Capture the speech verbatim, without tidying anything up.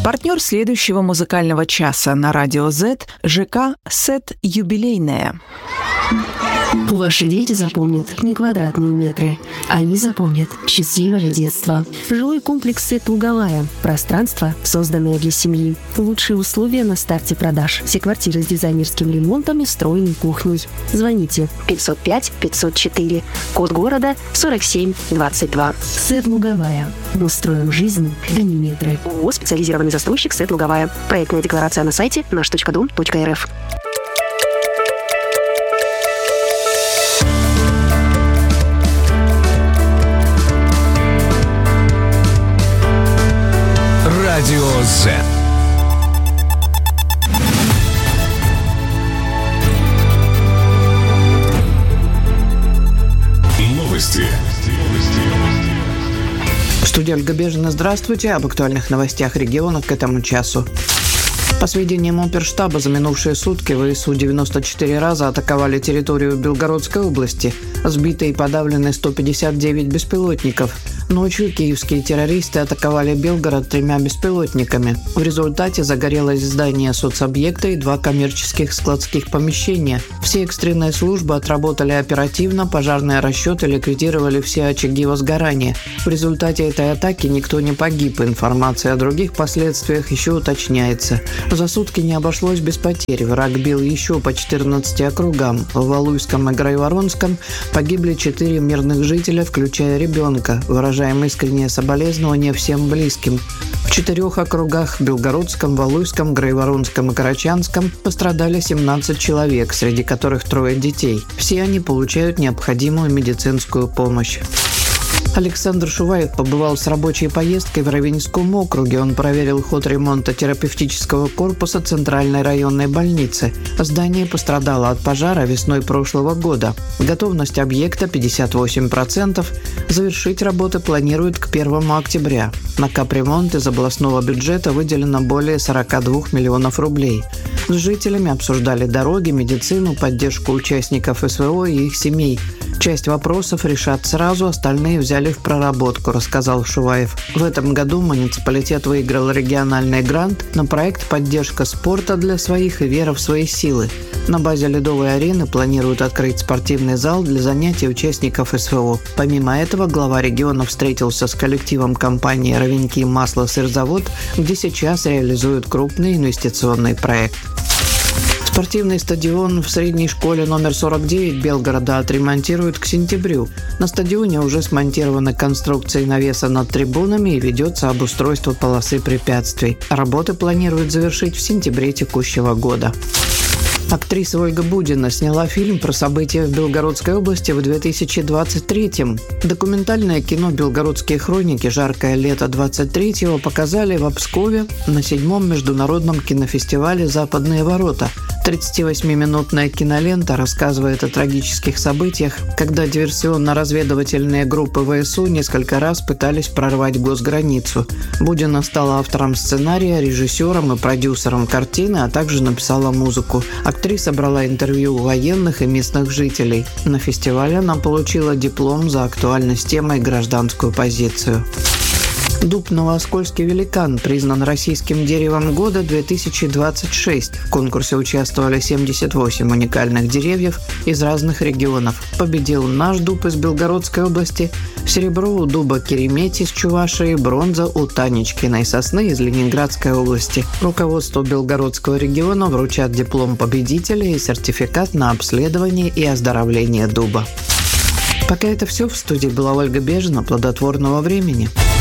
Партнер следующего музыкального часа на Радио Z – ЖК «Сет Юбилейная». Ваши дети запомнят не квадратные метры. Они запомнят счастливое детство. Жилой комплекс «Сет Луговая». Пространство, созданное для семьи. Лучшие условия на старте продаж. Все квартиры с дизайнерским ремонтом и встроенной кухней. Звоните пятьсот пять пятьсот четыре. Код города сорок семь двадцать два. «Сет Луговая». Мы строим жизнь, а не метры. ООО «Специализированный застройщик «Сет Луговая». Проектная декларация на сайте наш точка дом точка эр эф. Радио Z. Новости. Студия Ольга Бежина, здравствуйте. Об актуальных новостях региона к этому часу. По сведениям оперштаба, за минувшие сутки ВСУ девяносто четыре раза атаковали территорию Белгородской области. Сбиты и подавлены сто пятьдесят девять беспилотников. Ночью киевские террористы атаковали Белгород тремя беспилотниками. В результате загорелось здание соцобъекта и два коммерческих складских помещения. Все экстренные службы отработали оперативно, пожарные расчеты ликвидировали все очаги возгорания. В результате этой атаки никто не погиб. Информация о других последствиях еще уточняется. За сутки не обошлось без потерь. Враг бил еще по четырнадцати округам. В Валуйском и Грайворонском погибли четыре мирных жителя, включая ребенка. Выражаем искреннее соболезнование всем близким. В четырех округах – Белгородском, Валуйском, Грайворонском и Карачанском – пострадали семнадцать человек, среди которых трое детей. Все они получают необходимую медицинскую помощь. Александр Шуваев побывал с рабочей поездкой в Равенском округе. Он проверил ход ремонта терапевтического корпуса Центральной районной больницы. Здание пострадало от пожара весной прошлого года. Готовность объекта пятьдесят восемь процентов. Завершить работы планируют к первому октября. На капремонт из областного бюджета выделено более сорок два миллионов рублей. С жителями обсуждали дороги, медицину, поддержку участников СВО и их семей. Часть вопросов решат сразу, остальные взяли в проработку, рассказал Шуваев. В этом году муниципалитет выиграл региональный грант на проект «Поддержка спорта для своих и вера в свои силы». На базе ледовой арены планируют открыть спортивный зал для занятий участников СВО. Помимо этого, глава региона встретился с коллективом компании «Равенки масло-сырзавод», где сейчас реализуют крупный инвестиционный проект. Спортивный стадион в средней школе номер сорок девять Белгорода отремонтируют к сентябрю. На стадионе уже смонтированы конструкции навеса над трибунами и ведется обустройство полосы препятствий. Работы планируют завершить в сентябре текущего года. Актриса Ольга Будина сняла фильм про события в Белгородской области в две тысячи двадцать третьем. Документальное кино «Белгородские хроники. Жаркое лето двадцать третьего» показали в Пскове на седьмом международном кинофестивале «Западные ворота». тридцативосьмиминутная кинолента рассказывает о трагических событиях, когда диверсионно-разведывательные группы ВСУ несколько раз пытались прорвать госграницу. Будина стала автором сценария, режиссером и продюсером картины, а также написала музыку. Актриса брала интервью у военных и местных жителей. На фестивале она получила диплом за актуальность темы и гражданскую позицию. Дуб «Новооскольский великан» признан российским деревом года две тысячи двадцать шесть. В конкурсе участвовали семьдесят восемь уникальных деревьев из разных регионов. Победил наш дуб из Белгородской области, серебро у дуба Керемети из Чувашии, бронза у Танечкиной сосны из Ленинградской области. Руководству Белгородского региона вручат диплом победителя и сертификат на обследование и оздоровление дуба. Пока это все. В студии была Ольга Бежина. Плодотворного времени.